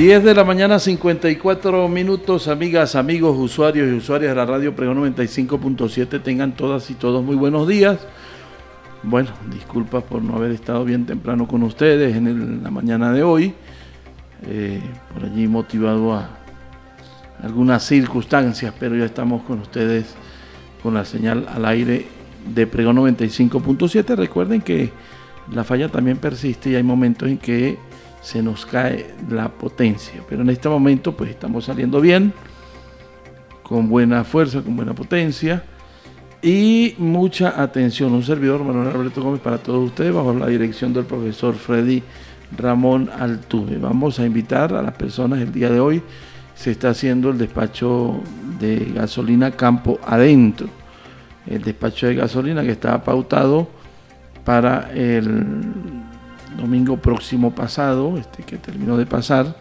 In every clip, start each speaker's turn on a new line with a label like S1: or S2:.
S1: 10 de la mañana, 54 minutos, amigas, amigos, usuarios y usuarias de la radio Pregón 95.7, tengan todas y todos muy buenos días. Bueno, disculpas por no haber estado bien temprano con ustedes en la mañana de hoy, por allí motivado a algunas circunstancias, pero ya estamos con ustedes con la señal al aire de Pregón 95.7. Recuerden que la falla también persiste y hay momentos en que se nos cae la potencia, pero en este momento pues estamos saliendo bien, con buena fuerza, con buena potencia y mucha atención. Un servidor, Manuel Alberto Gómez, para todos ustedes, bajo la dirección del profesor Freddy Ramón Altuve. Vamos a invitar a las personas el día de hoy. Se está haciendo el despacho de gasolina campo adentro, el despacho de gasolina que estaba pautado para el domingo próximo pasado, que terminó de pasar,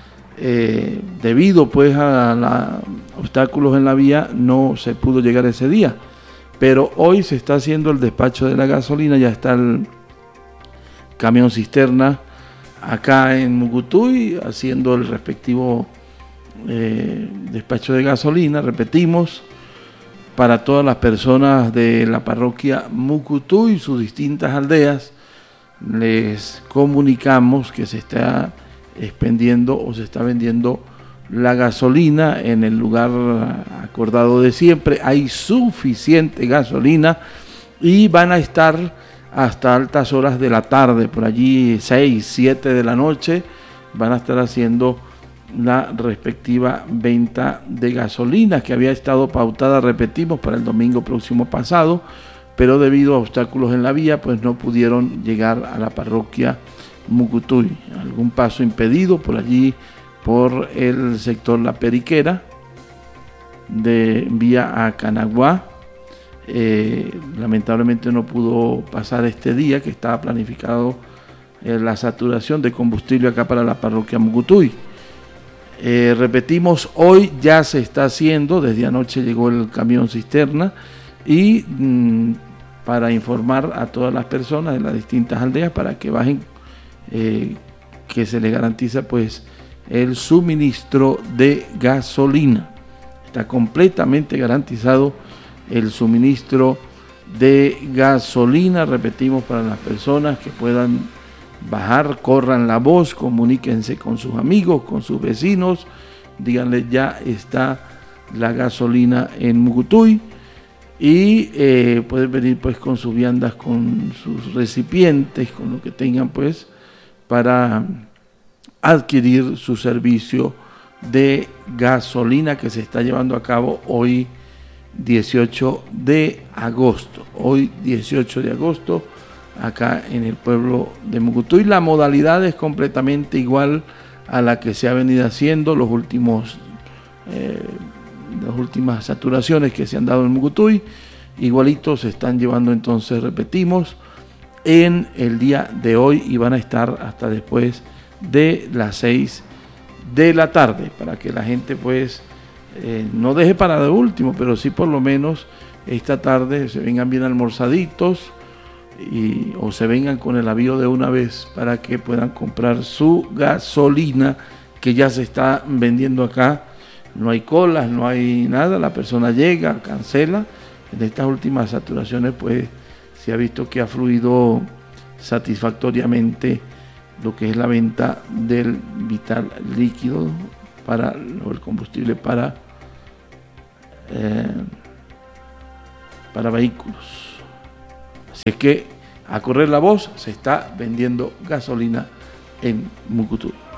S1: debido pues a obstáculos en la vía, no se pudo llegar ese día, pero hoy se está haciendo el despacho de la gasolina. Ya está el camión cisterna acá en Mucutuy haciendo el respectivo despacho de gasolina. Repetimos, para todas las personas de la parroquia Mucutuy y sus distintas aldeas, les comunicamos que se está expendiendo o se está vendiendo la gasolina en el lugar acordado de siempre. Hay suficiente gasolina y van a estar hasta altas horas de la tarde, por allí 6, 7 de la noche, van a estar haciendo la respectiva venta de gasolina que había estado pautada, repetimos, para el domingo próximo pasado, pero debido a obstáculos en la vía, pues no pudieron llegar a la parroquia Mucutuy. Algún paso impedido por allí, por el sector La Periquera, de vía a Canaguá. Lamentablemente no pudo pasar este día, que estaba planificado la saturación de combustible acá para la parroquia Mucutuy. Repetimos, hoy ya se está haciendo, desde anoche llegó el camión cisterna y para informar a todas las personas de las distintas aldeas para que bajen, que se les garantiza pues el suministro de gasolina. Está completamente garantizado el suministro de gasolina. Repetimos, para las personas que puedan bajar, corran la voz, comuníquense con sus amigos, con sus vecinos, díganle ya está la gasolina en Mucutuy. Y pueden venir pues con sus viandas, con sus recipientes, con lo que tengan pues para adquirir su servicio de gasolina que se está llevando a cabo hoy 18 de agosto. Hoy 18 de agosto acá en el pueblo de Mucutuy. La modalidad es completamente igual a la que se ha venido haciendo las últimas saturaciones que se han dado en Mucutuy. Igualitos se están llevando, entonces repetimos, en el día de hoy, y van a estar hasta después de las 6 de la tarde, para que la gente pues no deje para de último, pero sí por lo menos esta tarde se vengan bien almorzaditos o se vengan con el avío de una vez para que puedan comprar su gasolina, que ya se está vendiendo acá. No hay colas, no hay nada, la persona llega, cancela. En estas últimas saturaciones pues se ha visto que ha fluido satisfactoriamente lo que es la venta del vital líquido para el combustible para vehículos. Así es que a correr la voz, se está vendiendo gasolina en Mucutuy.